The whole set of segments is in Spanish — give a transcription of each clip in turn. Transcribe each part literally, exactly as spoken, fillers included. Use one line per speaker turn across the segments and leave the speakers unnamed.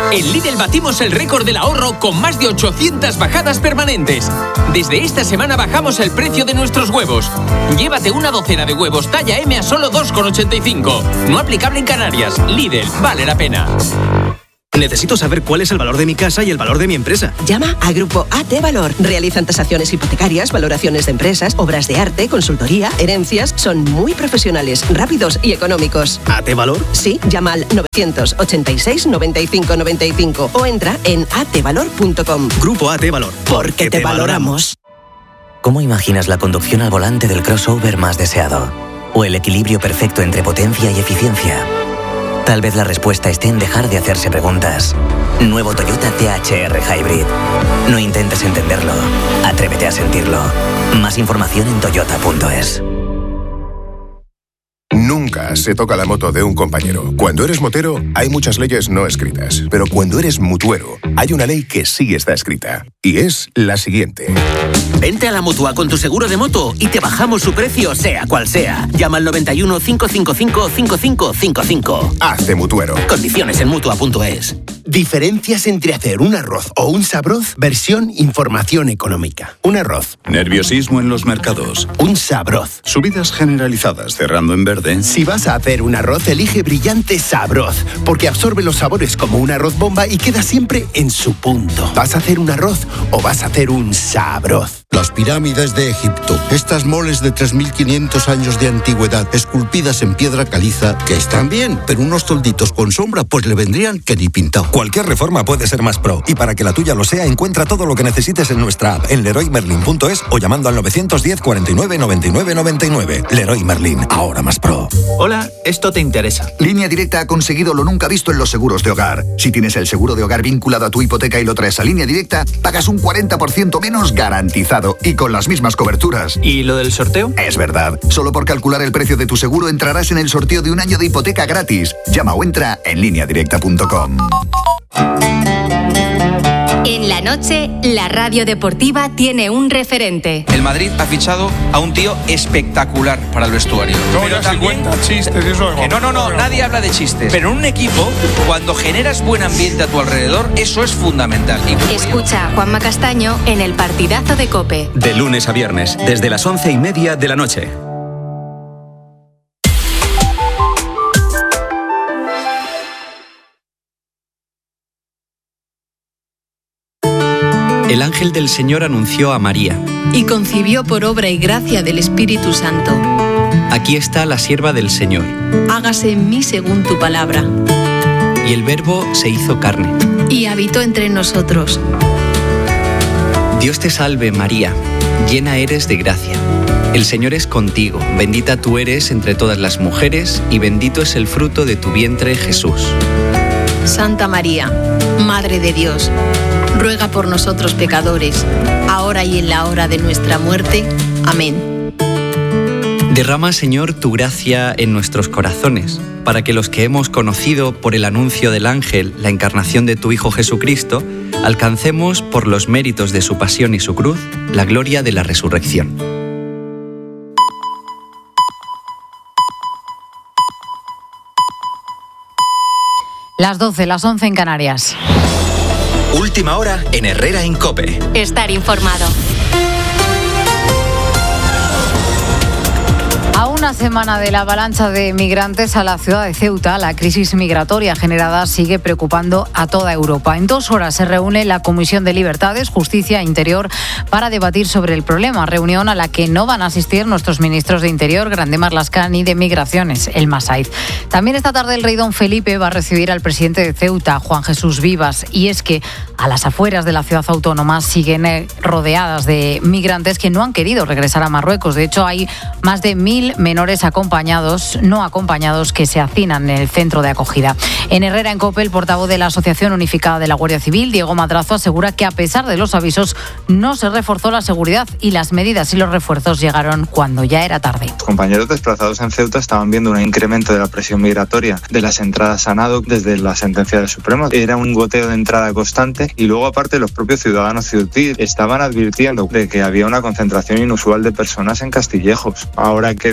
En Lidl batimos el récord del ahorro con más de ochocientas bajadas permanentes. Desde esta semana bajamos el precio de nuestros huevos. Llévate una docena de huevos talla M a solo dos con ochenta y cinco. No aplicable en Canarias. Lidl, vale la pena.
Necesito saber cuál es el valor de mi casa y el valor de mi empresa.
Llama a Grupo A T Valor. Realizan tasaciones hipotecarias, valoraciones de empresas, obras de arte, consultoría, herencias. Son muy profesionales, rápidos y económicos.
¿A T Valor?
Sí, llama al novecientos ochenta y seis noventa y cinco noventa y cinco o entra en a t valor punto com.
Grupo A T Valor.
Porque te valoramos.
¿Cómo imaginas la conducción al volante del crossover más deseado? ¿O el equilibrio perfecto entre potencia y eficiencia? Tal vez la respuesta esté en dejar de hacerse preguntas. Nuevo Toyota T H R Hybrid. No intentes entenderlo. Atrévete a sentirlo. Más información en toyota punto es.
Nunca se toca la moto de un compañero. Cuando eres motero, hay muchas leyes no escritas. Pero cuando eres mutuero, hay una ley que sí está escrita. Y es la siguiente.
Vente a la Mutua con tu seguro de moto y te bajamos su precio, sea cual sea. Llama al noventa y uno, cinco cinco cinco, cinco cinco cinco cinco.
Hazte mutuero.
Condiciones en mutua punto es.
Diferencias entre hacer un arroz o un sabroz, versión información económica. Un arroz.
Nerviosismo en los mercados.
Un sabroz.
Subidas generalizadas cerrando en verde.
Si vas a hacer un arroz, elige Brillante Sabroz, porque absorbe los sabores como un arroz bomba y queda siempre en su punto. ¿Vas a hacer un arroz o vas a hacer un sabroz?
Las pirámides de Egipto. Estas moles de tres mil quinientos años de antigüedad, esculpidas en piedra caliza, que están bien, pero unos tolditos con sombra pues le vendrían que ni pintado.
Cualquier reforma puede ser más pro, y para que la tuya lo sea, encuentra todo lo que necesites en nuestra app, en leroy merlin punto es o llamando al novecientos diez, cuarenta y nueve, noventa y nueve, noventa y nueve. Leroy Merlin, ahora más pro.
Hola, esto te interesa.
Línea Directa ha conseguido lo nunca visto en los seguros de hogar. Si tienes el seguro de hogar vinculado a tu hipoteca y lo traes a Línea Directa, pagas un cuarenta por ciento menos garantizado y con las mismas coberturas.
¿Y lo del sorteo?
Es verdad. Solo por calcular el precio de tu seguro entrarás en el sorteo de un año de hipoteca gratis. Llama o entra en línea directa punto com.
En la noche, la radio deportiva tiene un referente.
El Madrid ha fichado a un tío espectacular para el vestuario.
No,
pero
ya
también,
se cuenta chistes y eso.
Que no, no, no, nadie habla de chistes. Pero en un equipo, cuando generas buen ambiente a tu alrededor, eso es fundamental. Y...
Escucha a Juanma Castaño en el partidazo de COPE.
De lunes a viernes, desde las once y media de la noche.
El ángel del Señor anunció a María.
Y concibió por obra y gracia del Espíritu Santo.
Aquí está la sierva del Señor.
Hágase en mí según tu palabra.
Y el Verbo se hizo carne.
Y habitó entre nosotros.
Dios te salve, María, llena eres de gracia. El Señor es contigo, bendita tú eres entre todas las mujeres, y bendito es el fruto de tu vientre, Jesús.
Santa María, Madre de Dios, ruega por nosotros pecadores, ahora y en la hora de nuestra muerte. Amén.
Derrama, Señor, tu gracia en nuestros corazones, para que los que hemos conocido por el anuncio del ángel la encarnación de tu Hijo Jesucristo, alcancemos, por los méritos de su pasión y su cruz, la gloria de la resurrección.
Las doce, las once en Canarias.
Última hora en Herrera en COPE.
Estar informado.
A una semana de la avalancha de migrantes a la ciudad de Ceuta, la crisis migratoria generada sigue preocupando a toda Europa. En dos horas se reúne la Comisión de Libertades, Justicia e Interior para debatir sobre el problema. Reunión a la que no van a asistir nuestros ministros de Interior, Grande Marlaska, ni de Migraciones, el Masaiz. También esta tarde el rey don Felipe va a recibir al presidente de Ceuta, Juan Jesús Vivas. Y es que a las afueras de la ciudad autónoma siguen rodeadas de migrantes que no han querido regresar a Marruecos. De hecho, hay más de mil menores acompañados, no acompañados, que se hacinan en el centro de acogida. En Herrera en COPE, el portavoz de la Asociación Unificada de la Guardia Civil, Diego Madrazo, asegura que a pesar de los avisos no se reforzó la seguridad y las medidas y los refuerzos llegaron cuando ya era tarde.
Los compañeros desplazados en Ceuta estaban viendo un incremento de la presión migratoria de las entradas a Nado desde la sentencia del Supremo. Era un goteo de entrada constante y luego aparte los propios ciudadanos ceutí estaban advirtiendo de que había una concentración inusual de personas en Castillejos. Ahora que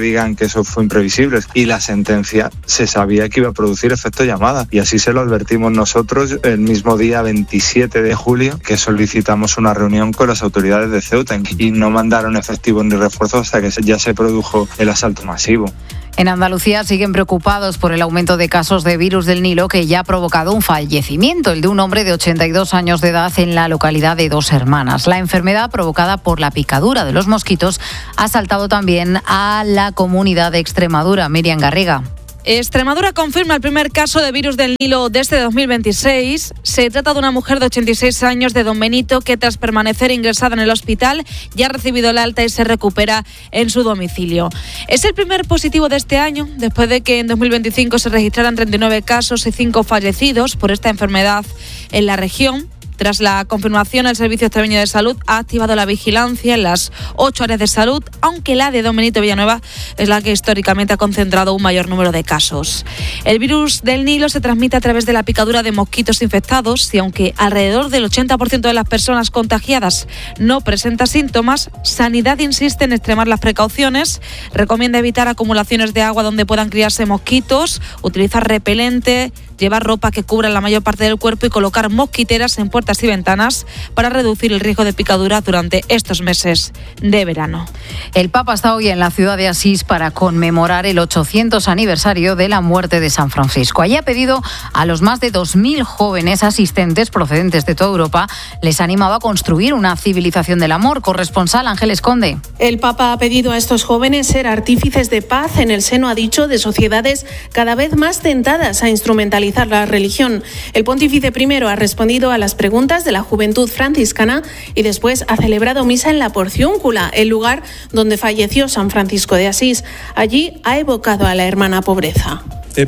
digan que eso fue imprevisible. Y la sentencia se sabía que iba a producir efecto llamada. Y así se lo advertimos nosotros el mismo día veintisiete de julio, que solicitamos una reunión con las autoridades de Ceuta y no mandaron efectivos ni refuerzos hasta que ya se produjo el asalto masivo.
En Andalucía siguen preocupados por el aumento de casos de virus del Nilo, que ya ha provocado un fallecimiento, el de un hombre de ochenta y dos años de edad en la localidad de Dos Hermanas. La enfermedad provocada por la picadura de los mosquitos ha saltado también a la comunidad de Extremadura. Miriam Garriga.
Extremadura confirma el primer caso de virus del Nilo desde dos mil veintiséis. Se trata de una mujer de ochenta y seis años de Don Benito que, tras permanecer ingresada en el hospital, ya ha recibido el alta y se recupera en su domicilio. Es el primer positivo de este año, después de que en dos mil veinticinco se registraran treinta y nueve casos y cinco fallecidos por esta enfermedad en la región. Tras la confirmación, el Servicio Extremeño de Salud ha activado la vigilancia en las ocho áreas de salud, aunque la de Don Benito Villanueva es la que históricamente ha concentrado un mayor número de casos. El virus del Nilo se transmite a través de la picadura de mosquitos infectados y aunque alrededor del ochenta por ciento de las personas contagiadas no presenta síntomas, Sanidad insiste en extremar las precauciones, recomienda evitar acumulaciones de agua donde puedan criarse mosquitos, utilizar repelente, llevar ropa que cubra la mayor parte del cuerpo y colocar mosquiteras en puertas y ventanas para reducir el riesgo de picadura durante estos meses de verano.
El Papa está hoy en la ciudad de Asís para conmemorar el ochocientos aniversario de la muerte de San Francisco. Allí ha pedido a los más de dos mil jóvenes asistentes procedentes de toda Europa, les ha animado a construir una civilización del amor. Corresponsal Ángeles Conde.
El Papa ha pedido a estos jóvenes ser artífices de paz en el seno, ha dicho, de sociedades cada vez más tentadas a instrumentalizar la religión. El pontífice primero ha respondido a las preguntas de la juventud franciscana y después ha celebrado misa en la Porciúncula, el lugar donde falleció San Francisco de Asís. Allí ha evocado a la hermana pobreza.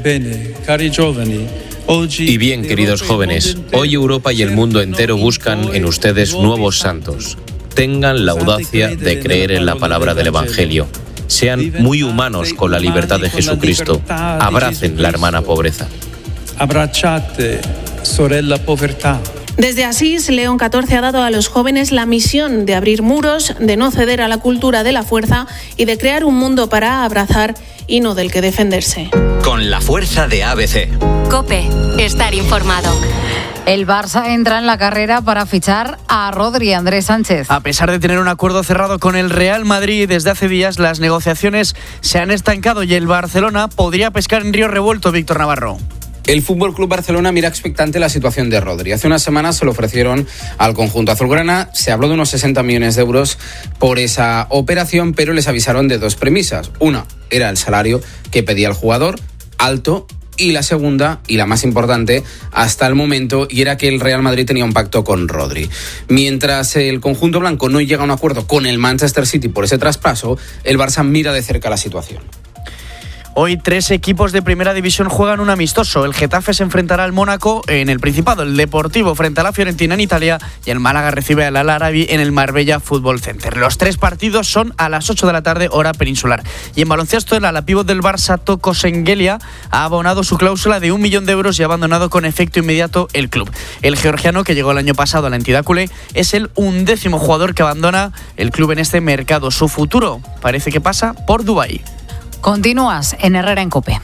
Y bien, queridos jóvenes, hoy Europa y el mundo entero buscan en ustedes nuevos santos. Tengan la audacia de creer en la palabra del Evangelio. Sean muy humanos con la libertad de Jesucristo. Abracen la hermana pobreza.
Abbracciate, sorella povertà. Desde Asís, León catorce ha dado a los jóvenes la misión de abrir muros, de no ceder a la cultura de la fuerza y de crear un mundo para abrazar y no del que defenderse.
Con la fuerza de A B C.
COPE, estar informado.
El Barça entra en la carrera para fichar a Rodri. Andrés Sánchez.
A pesar de tener un acuerdo cerrado con el Real Madrid desde hace días, las negociaciones se han estancado y el Barcelona podría pescar en río revuelto. Víctor Navarro.
El F C Barcelona mira expectante la situación de Rodri. Hace unas semanas se lo ofrecieron al conjunto azulgrana. Se habló de unos sesenta millones de euros por esa operación, pero les avisaron de dos premisas. Una era el salario que pedía el jugador, alto, y la segunda, y la más importante hasta el momento, y era que el Real Madrid tenía un pacto con Rodri. Mientras el conjunto blanco no llega a un acuerdo con el Manchester City por ese traspaso, el Barça mira de cerca la situación.
Hoy tres equipos de primera división juegan un amistoso. El Getafe se enfrentará al Mónaco en el Principado, el Deportivo frente a la Fiorentina en Italia y el Málaga recibe al Al-Arabi en el Marbella Fútbol Center. Los tres partidos son a las ocho de la tarde, hora peninsular. Y en baloncesto, el ala pívot del Barça, Toko Sengelia, ha abonado su cláusula de un millón de euros y ha abandonado con efecto inmediato el club. El georgiano, que llegó el año pasado a la entidad culé, es el undécimo jugador que abandona el club en este mercado. Su futuro parece que pasa por Dubái.
Continúas en Herrera en COPE.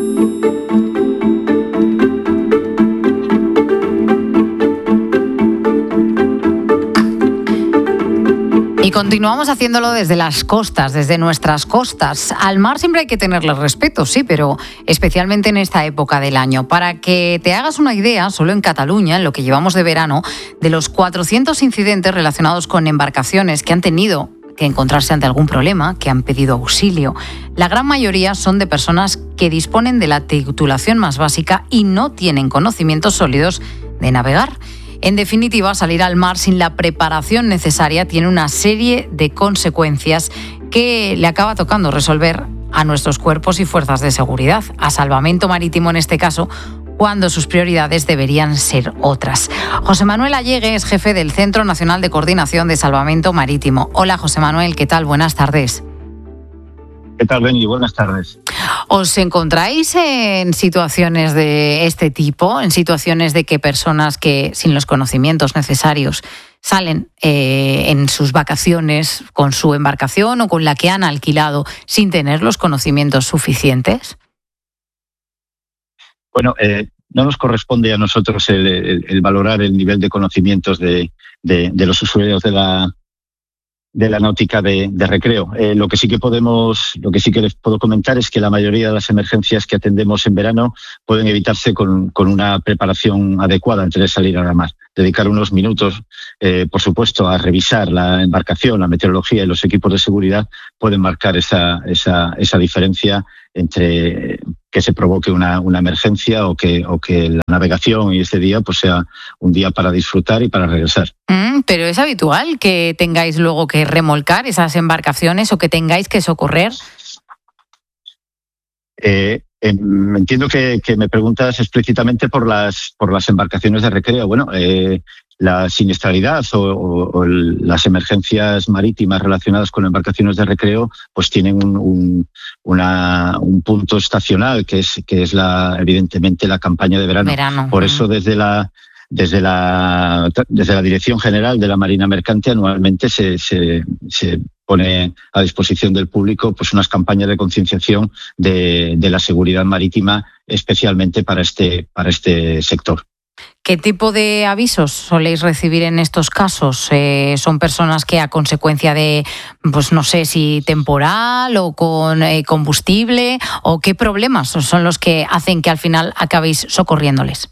Y continuamos haciéndolo desde las costas, desde nuestras costas. Al mar siempre hay que tenerle respeto, sí, pero especialmente en esta época del año. Para que te hagas una idea, solo en Cataluña, en lo que llevamos de verano, de los cuatrocientos incidentes relacionados con embarcaciones que han tenido que encontrarse ante algún problema, que han pedido auxilio, la gran mayoría son de personas que disponen de la titulación más básica y no tienen conocimientos sólidos de navegar. En definitiva, salir al mar sin la preparación necesaria tiene una serie de consecuencias que le acaba tocando resolver a nuestros cuerpos y fuerzas de seguridad, a Salvamento Marítimo en este caso, cuando sus prioridades deberían ser otras. José Manuel Allegue es jefe del Centro Nacional de Coordinación de Salvamento Marítimo. Hola, José Manuel, ¿qué tal? Buenas tardes.
¿Qué tal, Beni? Buenas tardes.
¿Os encontráis en situaciones de este tipo, en situaciones de que personas que sin los conocimientos necesarios salen eh, en sus vacaciones con su embarcación o con la que han alquilado sin tener los conocimientos suficientes?
Bueno, eh, no nos corresponde a nosotros el, el, el valorar el nivel de conocimientos de, de, de los usuarios de la de la náutica de, de recreo. Eh, lo que sí que podemos, lo que sí que les puedo comentar es que la mayoría de las emergencias que atendemos en verano pueden evitarse con, con una preparación adecuada antes de salir a la mar. Dedicar unos minutos, eh, por supuesto, a revisar la embarcación, la meteorología y los equipos de seguridad pueden marcar esa, esa, esa diferencia entre que se provoque una, una emergencia o que, o que la navegación y este día pues sea un día para disfrutar y para regresar.
Mm, pero es habitual que tengáis luego que remolcar esas embarcaciones o que tengáis que socorrer.
Eh, eh, entiendo que, que me preguntas explícitamente por las por las embarcaciones de recreo. Bueno, eh, la siniestralidad o, o, o el, las emergencias marítimas relacionadas con embarcaciones de recreo, pues tienen un, un, una, un punto estacional que es que es la evidentemente la campaña de verano.
verano.
Por eso desde la desde la desde la Dirección General de la Marina Mercante anualmente se se, se pone a disposición del público pues unas campañas de concienciación de, de la seguridad marítima especialmente para este para este sector.
¿Qué tipo de avisos soléis recibir en estos casos? Eh, ¿Son personas que a consecuencia de, pues no sé si temporal o con eh, combustible, o qué problemas son los que hacen que al final acabéis socorriéndoles?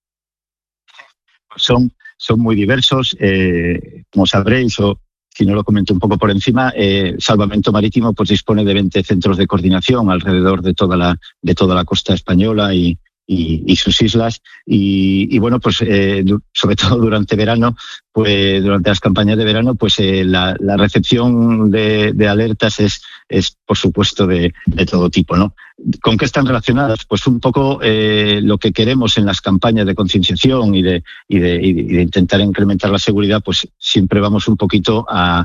Son, son muy diversos, eh, como sabréis, o si no lo comento un poco por encima, eh, Salvamento Marítimo pues dispone de veinte centros de coordinación alrededor de toda la, de toda la costa española y Y, y sus islas y, y bueno pues eh, sobre todo durante verano pues durante las campañas de verano pues eh, la, la recepción de, de alertas es es por supuesto de, de todo tipo, ¿no? ¿Con qué están relacionadas? Pues un poco eh, lo que queremos en las campañas de concienciación y de y de, y de y de intentar incrementar la seguridad, pues siempre vamos un poquito a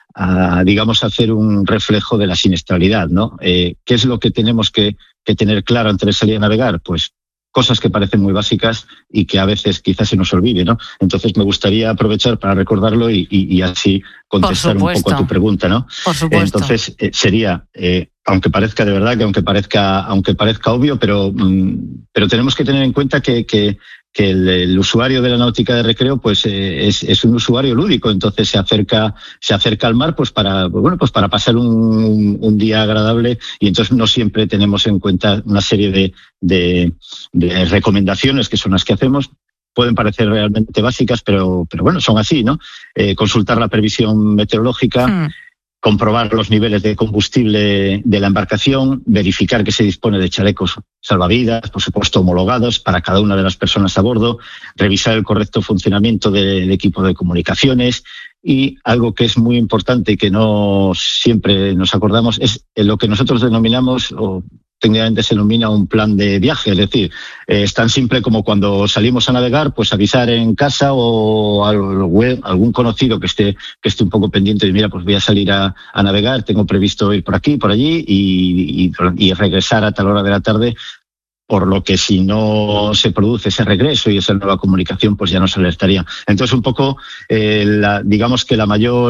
a, digamos, hacer un reflejo de la siniestralidad, ¿no? Eh, ¿Qué es lo que tenemos que, que tener claro antes de salir a navegar? Pues cosas que parecen muy básicas y que a veces quizás se nos olvide, ¿no? Entonces me gustaría aprovechar para recordarlo y, y, y así contestar un poco a tu pregunta, ¿no?
Por supuesto.
Entonces eh, sería, eh, aunque parezca de verdad, que aunque parezca, aunque parezca obvio, pero, mm, pero tenemos que tener en cuenta que, que, que el, el usuario de la náutica de recreo, pues eh, es, es un usuario lúdico, entonces se acerca, se acerca al mar, pues para, bueno, pues para pasar un, un día agradable, y entonces no siempre tenemos en cuenta una serie de, de, de recomendaciones que son las que hacemos. Pueden parecer realmente básicas, pero, pero bueno, son así, ¿no? Eh, consultar la previsión meteorológica, mm. comprobar los niveles de combustible de la embarcación, verificar que se dispone de chalecos salvavidas, por supuesto homologados para cada una de las personas a bordo, revisar el correcto funcionamiento del equipo de comunicaciones, y algo que es muy importante y que no siempre nos acordamos es lo que nosotros denominamos, o técnicamente se denomina, un plan de viaje. Es decir, eh, es tan simple como cuando salimos a navegar, pues avisar en casa o algún conocido que esté que esté un poco pendiente de, mira, pues voy a salir a, a navegar, tengo previsto ir por aquí, por allí y, y, y regresar a tal hora de la tarde, por lo que si no se produce ese regreso y esa nueva comunicación, pues ya nos alertaría. Entonces, un poco, eh, la, digamos que la mayor...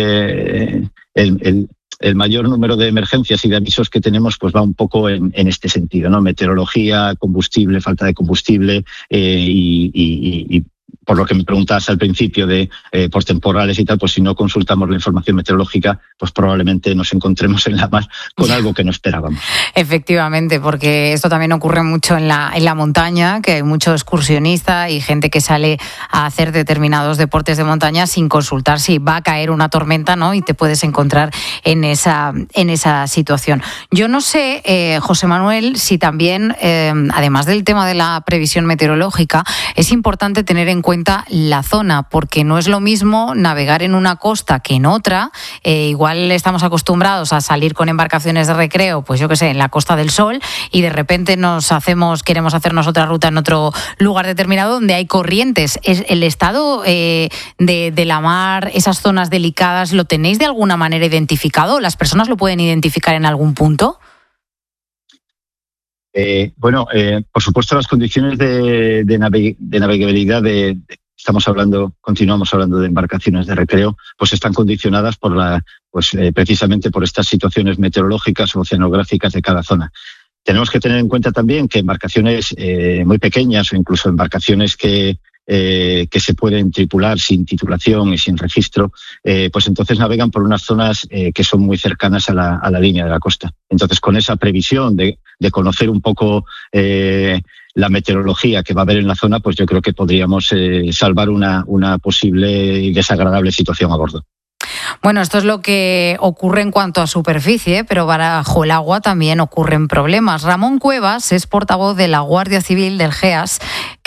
Eh, el, el el mayor número de emergencias y de avisos que tenemos pues va un poco en, en este sentido, ¿no? Meteorología, combustible, falta de combustible eh, y, y, y por lo que me preguntabas al principio de eh, por temporales y tal, pues si no consultamos la información meteorológica, pues probablemente nos encontremos en la mar con algo que no esperábamos.
Efectivamente, porque esto también ocurre mucho en la, en la montaña, que hay mucho excursionista y gente que sale a hacer determinados deportes de montaña sin consultar si va a caer una tormenta, ¿no? Y te puedes encontrar en esa, en esa situación. Yo no sé, eh, José Manuel, si también, eh, además del tema de la previsión meteorológica, es importante tener en cuenta la zona, porque no es lo mismo navegar en una costa que en otra. Eh, igual estamos acostumbrados a salir con embarcaciones de recreo, pues yo qué sé, en la Costa del Sol, y de repente nos hacemos, queremos hacernos otra ruta en otro lugar determinado donde hay corrientes. ¿Es el estado eh, de, de la mar, esas zonas delicadas, lo tenéis de alguna manera identificado? ¿Las personas lo pueden identificar en algún punto?
Eh, bueno, eh, por supuesto las condiciones de, de, naveg- de navegabilidad de, de estamos hablando, continuamos hablando de embarcaciones de recreo, pues están condicionadas por la, pues eh, precisamente por estas situaciones meteorológicas o oceanográficas de cada zona. Tenemos que tener en cuenta también que embarcaciones eh, muy pequeñas o incluso embarcaciones que Eh, que se pueden tripular sin titulación y sin registro, eh, pues entonces navegan por unas zonas eh, que son muy cercanas a la, a la línea de la costa. Entonces, con esa previsión de, de conocer un poco eh, la meteorología que va a haber en la zona, pues yo creo que podríamos eh, salvar una, una posible y desagradable situación a bordo.
Bueno, esto es lo que ocurre en cuanto a superficie, pero bajo el agua también ocurren problemas. Ramón Cuevas es portavoz de la Guardia Civil del G E A S,